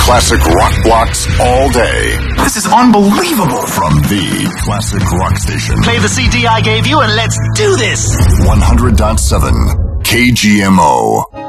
classic rock blocks all day. This is unbelievable. From the classic rock station. Play the CD I gave you and let's do this. 100.7 KGMO.